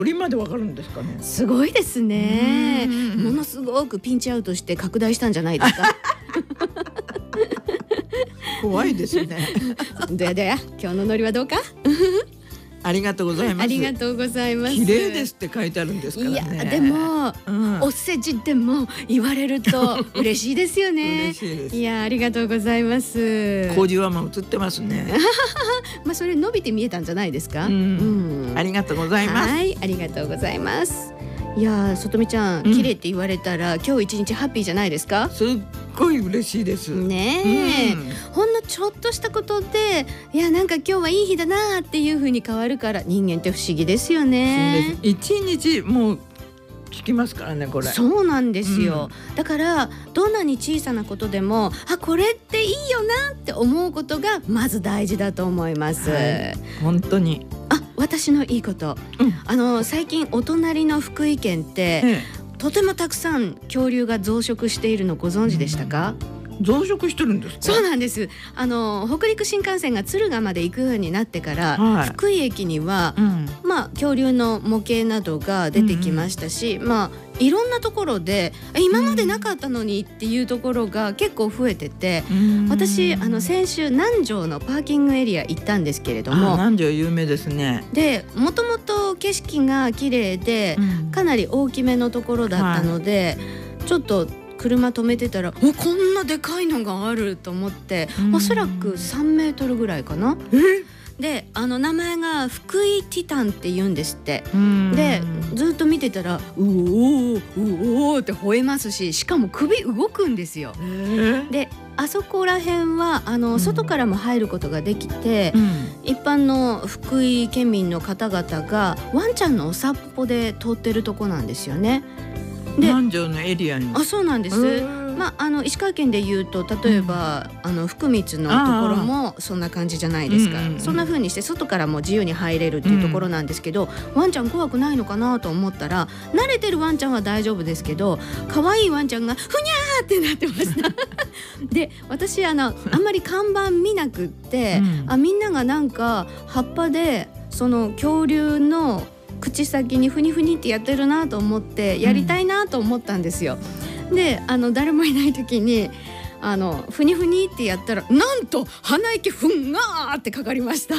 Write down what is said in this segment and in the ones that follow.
鳥までわかるんですかね。 すごいですね。ものすごくピンチアウトして拡大したんじゃないですか。 怖いですね。 どやどや、今日のノリはどうか。 ありがとうございます。 ありがとうございます。 綺麗ですって書いてあるんですからね。 いやでも、お世辞でも言われると嬉しいですよね。 嬉しいです。 いやありがとうございます。 工事はもう映ってますね。 まあそれ伸びて見えたんじゃないですか。 ありがとうございます。 はい、ありがとうございます。いやさとみちゃん、綺麗って言われたら今日一日ハッピーじゃないですか。 すっごい嬉しいですねえ、ほんのちょっとしたことで、いやなんか今日はいい日だなっていう風に変わるから、人間って不思議ですよね。 一日もう聞きますからね、これ。 そうなんですよ、だからどんなに小さなことでも、あ、これっていいよなって思うことがまず大事だと思います、 本当に。 私のいいこと、最近お隣の福井県って、とてもたくさん恐竜が増殖しているのご存知でしたか？ 増殖してるんですか？ そうなんです。北陸新幹線が敦賀まで行くようになってから、福井駅には、恐竜の模型などが出てきましたし、いろんなところで今までなかったのにっていうところが結構増えてて、私先週南城のパーキングエリア行ったんですけれども、 南城有名ですね。 でもともと景色が綺麗で、かなり大きめのところだったので、ちょっと車止めてたら、こんなでかいのがあると思って、おそらく3メートルぐらいかな。で名前が福井ティタンって言うんですって。でずっと見てたら、うおーうおーって吠えますし、しかも首動くんですよ。であそこら辺は外からも入ることができて、一般の福井県民の方々がワンちゃんのお散歩で通ってるとこなんですよね。 南城のエリアに。 そうなんです。石川県でいうと、例えば福光のところもそんな感じじゃないですか。そんな風にして外からも自由に入れるっていうところなんですけど、ワンちゃん怖くないのかなと思ったら、慣れてるワンちゃんは大丈夫ですけど、可愛いワンちゃんがふにゃーってなってましたで私あんまり看板見なくって、みんながなんか葉っぱでその恐竜の口先にふにふにってやってるなと思ってやりたいなと思ったんですよ。で誰もいない時にふにふにってやったら、なんと鼻息ふんがーってかかりました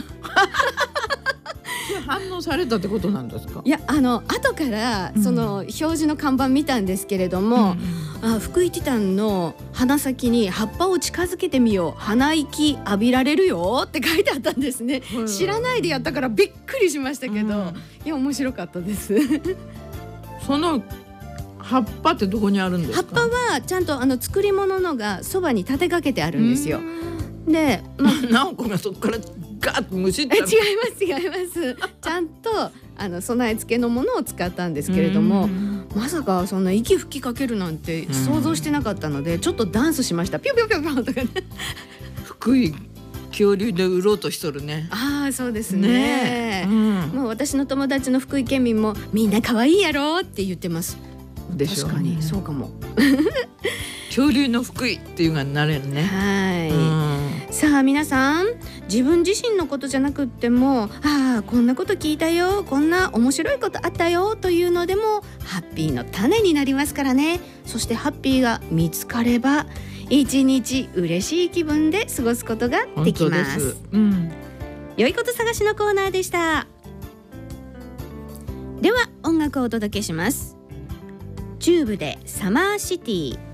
反応されたってことなんですか？ いや後からその表示の看板見たんですけれども、福井ティタンの鼻先に葉っぱを近づけてみよう、鼻息浴びられるよって書いてあったんですね。知らないでやったからびっくりしましたけど、いや面白かったですその葉っぱってどこにあるんですか？ 葉っぱはちゃんと作り物のがそばに立てかけてあるんですよ。で、 直子がそこからガーッとむしって。 違いますちゃんと備え付けのものを使ったんですけれども、まさかそんな息吹きかけるなんて想像してなかったので、ちょっとダンスしました。ピョピョピョピョとかね福井恐竜で売ろうとしとるね。 そうですね。もう私の友達の福井県民もみんな可愛いやろって言ってます。 でしょうね。 確かにそうかも恐竜の福井っていうがなれるね。 さあ皆さん、自分自身のことじゃなくっても、こんなこと聞いたよ、こんな面白いことあったよというのでもハッピーの種になりますからね。そしてハッピーが見つかれば、一日嬉しい気分で過ごすことができます。良いこと探しのコーナーでした。では音楽をお届けします。チューブでサマーシティ。